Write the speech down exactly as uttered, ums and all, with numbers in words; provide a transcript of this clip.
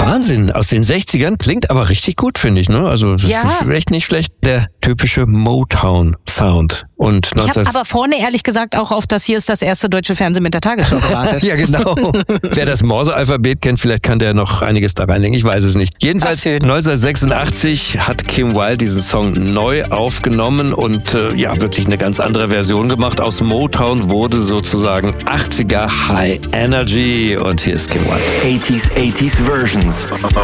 Wahnsinn, aus den sechzigern, klingt aber richtig gut, finde ich, ne? Also das Ja. ist echt nicht schlecht, der typische Motown-Sound. Und Ich habe aber vorne ehrlich gesagt auch auf das Hier ist das erste deutsche Fernsehen mit der Tagesschau gewartet. Ja, genau. Wer das Morse-Alphabet kennt, vielleicht kann der noch einiges da reinlegen. Ich weiß es nicht. Jedenfalls Ach, schön. neunzehnhundertsechsundachtzig hat Kim Wilde diesen Song neu aufgenommen und äh, ja, wirklich eine ganz andere Version gemacht. Aus Motown wurde sozusagen achtziger High Energy. Und hier ist Kim Wilde. eighties, eighties versions of